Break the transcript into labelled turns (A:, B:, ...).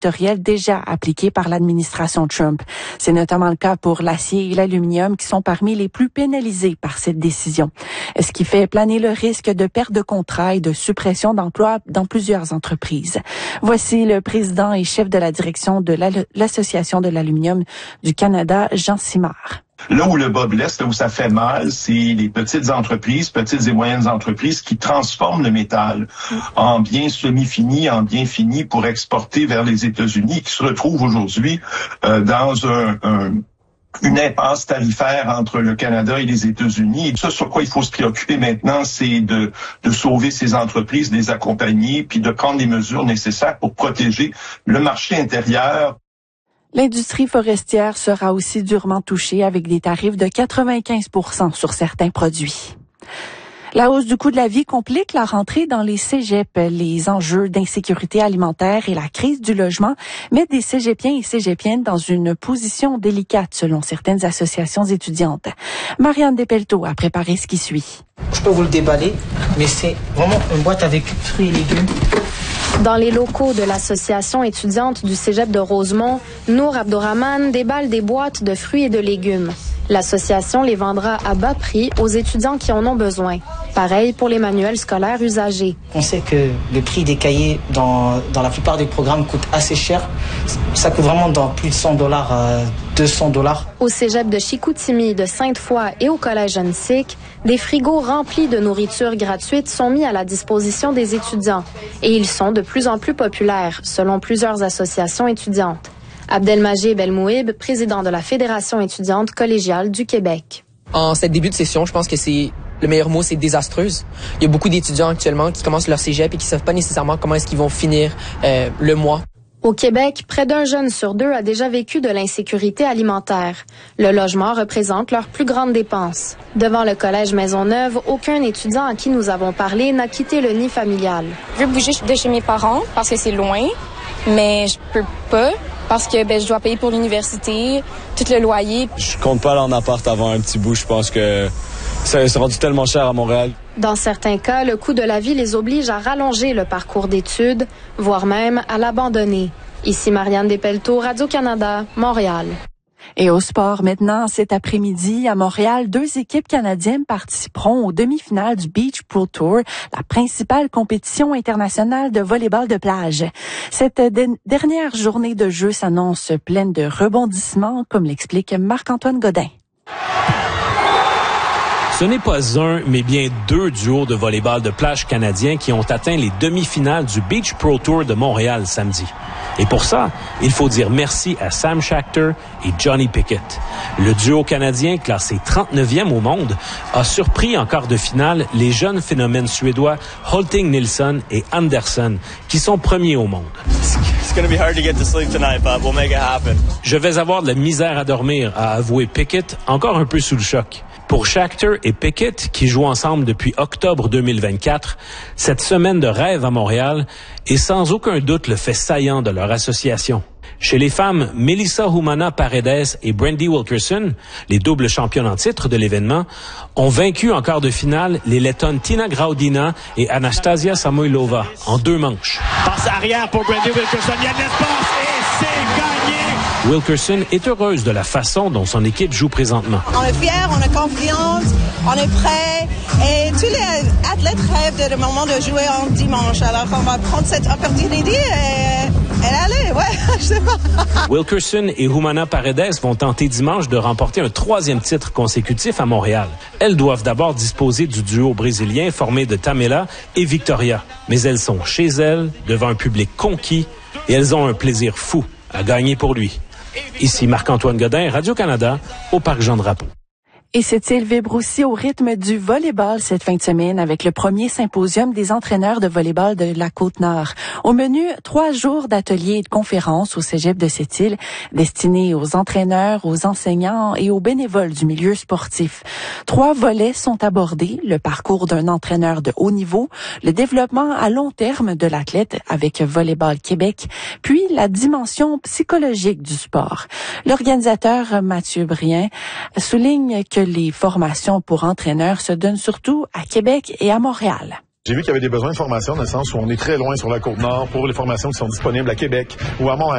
A: sectorielles déjà appliquées par l'administration Trump. C'est notamment le cas pour l'acier et l'aluminium qui sont parmi les plus pénalisés par cette décision. Ce qui fait planer le risque de perte de contrats et de suppression d'emplois dans plusieurs entreprises. Voici le président et chef de la direction de l'Association de l'aluminium du Canada, Jean Simard.
B: Là où le bas blesse, là où ça fait mal, c'est les petites et moyennes entreprises qui transforment le métal en biens semi-finis, en biens finis pour exporter vers les États-Unis, qui se retrouvent aujourd'hui dans une impasse tarifaire entre le Canada et les États-Unis. Et ça, sur quoi il faut se préoccuper maintenant, c'est de sauver ces entreprises, de les accompagner, puis de prendre les mesures nécessaires pour protéger le marché intérieur.
A: L'industrie forestière sera aussi durement touchée avec des tarifs de 95% sur certains produits. La hausse du coût de la vie complique la rentrée dans les cégeps. Les enjeux d'insécurité alimentaire et la crise du logement mettent des cégepiens et cégepiennes dans une position délicate selon certaines associations étudiantes. Marianne Despelteaux a préparé ce qui suit.
C: Je peux vous le déballer, mais c'est vraiment une boîte avec fruits et légumes.
D: Dans les locaux de l'association étudiante du cégep de Rosemont, Nour Abdourahmane déballe des boîtes de fruits et de légumes. L'association les vendra à bas prix aux étudiants qui en ont besoin. Pareil pour les manuels scolaires usagés.
C: On sait que le prix des cahiers dans la plupart des programmes coûte assez cher. Ça coûte vraiment dans plus de $100 à $200.
D: Au cégep de Chicoutimi, de Sainte-Foy et au collège Annecyc, des frigos remplis de nourriture gratuite sont mis à la disposition des étudiants. Et ils sont de plus en plus populaires, selon plusieurs associations étudiantes. Abdelmajid Belmouib, président de la Fédération étudiante collégiale du Québec.
E: En cette début de session, je pense que le meilleur mot, c'est désastreuse. Il y a beaucoup d'étudiants actuellement qui commencent leur cégep et qui ne savent pas nécessairement comment est-ce qu'ils vont finir le mois.
D: Au Québec, près d'un jeune sur deux a déjà vécu de l'insécurité alimentaire. Le logement représente leur plus grande dépense. Devant le collège Maisonneuve, aucun étudiant à qui nous avons parlé n'a quitté le nid familial.
F: Je veux bouger de chez mes parents parce que c'est loin, mais je peux pas parce que je dois payer pour l'université, tout le loyer.
G: Je compte pas aller en appart avant un petit bout. Je pense que c'est rendu tellement cher à Montréal.
D: Dans certains cas, le coût de la vie les oblige à rallonger le parcours d'études, voire même à l'abandonner. Ici Marianne Despelteaux, Radio-Canada, Montréal.
A: Et au sport maintenant, cet après-midi à Montréal, 2 équipes canadiennes participeront aux demi-finales du Beach Pro Tour, la principale compétition internationale de volleyball de plage. Cette dernière journée de jeu s'annonce pleine de rebondissements, comme l'explique Marc-Antoine Godin.
H: Ce n'est pas un, mais bien 2 duos de volleyball de plage canadiens qui ont atteint les demi-finales du Beach Pro Tour de Montréal samedi. Et pour ça, il faut dire merci à Sam Schachter et Johnny Pickett. Le duo canadien, classé 39e au monde, a surpris en quart de finale les jeunes phénomènes suédois Holting Nilsson et Anderson, qui sont premiers au monde. Je vais avoir de la misère à dormir, a avoué Pickett, encore un peu sous le choc. Pour Schachter et Pickett, qui jouent ensemble depuis octobre 2024, cette semaine de rêve à Montréal est sans aucun doute le fait saillant de leur association. Chez les femmes, Melissa Humana Paredes et Brandy Wilkerson, les doubles championnes en titre de l'événement, ont vaincu en quart de finale les Lettonnes Tina Graudina et Anastasia Samoilova en 2 manches.
I: Passe arrière pour Brandy Wilkerson, il y a de l'espace et c'est gagné!
H: Wilkerson est heureuse de la façon dont son équipe joue présentement.
J: On est fiers, on est confiants, on est prêts et tous les athlètes rêvent de moment de jouer en dimanche. Alors on va prendre cette opportunité et aller, je sais pas.
H: Wilkerson et Humana Paredes vont tenter dimanche de remporter un 3e titre consécutif à Montréal. Elles doivent d'abord disposer du duo brésilien formé de Tamela et Victoria. Mais elles sont chez elles, devant un public conquis, et elles ont un plaisir fou à gagner pour lui. Ici Marc-Antoine Godin, Radio-Canada, au Parc Jean-Drapeau.
A: Et s'est-il vibre aussi au rythme du volleyball cette fin de semaine avec le premier symposium des entraîneurs de volleyball de la Côte-Nord. Au menu, 3 jours d'ateliers et de conférences au cégep de Sept-Îles, destinés aux entraîneurs, aux enseignants et aux bénévoles du milieu sportif. 3 volets sont abordés, le parcours d'un entraîneur de haut niveau, le développement à long terme de l'athlète avec Volleyball Québec, puis la dimension psychologique du sport. L'organisateur Mathieu Brien souligne que les formations pour entraîneurs se donnent surtout à Québec et à Montréal.
K: J'ai vu qu'il y avait des besoins de formation dans le sens où on est très loin sur la Côte-Nord pour les formations qui sont disponibles à Québec ou à Montréal.